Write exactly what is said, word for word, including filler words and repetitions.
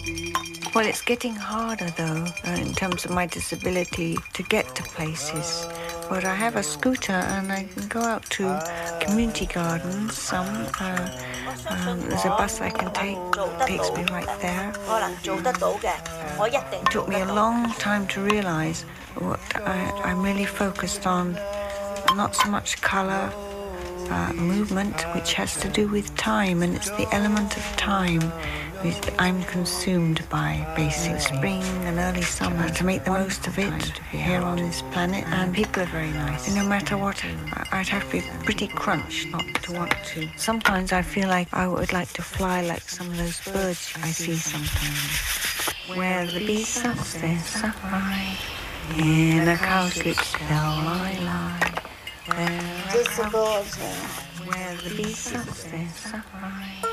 Well, it's getting harder, though, uh, in terms of my disability to get to places. But I have a scooter and I can go out to community gardens, some. Uh, um, there's a bus I can take, takes me right there. It took me a long time to realise what I, I'm really focused on, not so much colour, uh, movement, which has to do with time, and it's the element of time which I'm consumed by, basically. Spring and early summer, to make the most of it here on this planet, and people are very nice. And no matter what, I'd have to be pretty crunched not to want to. Sometimes I feel like I would like to fly like some of those birds I see sometimes. Where the bee sucks their supply, in a cowslip's bell I lie. Where the bee sucks their supply.